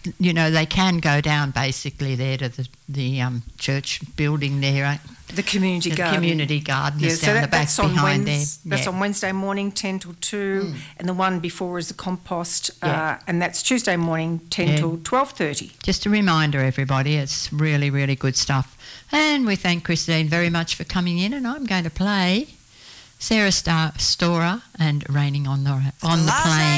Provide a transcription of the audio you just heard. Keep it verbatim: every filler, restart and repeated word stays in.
you know, they can go down basically there to the, the um, church building there. The community the garden. community garden Yeah, is so down that, the back that's on behind Wednes- there. That's yeah. on Wednesday morning, ten till two, Mm. and the one before is the compost, Yeah. uh, and that's Tuesday morning, ten Yeah. till twelve thirty. Just a reminder, everybody, it's really, really good stuff. And we thank Christine very much for coming in, and I'm going to play Sarah Star- Storer and Raining on the on the Plain.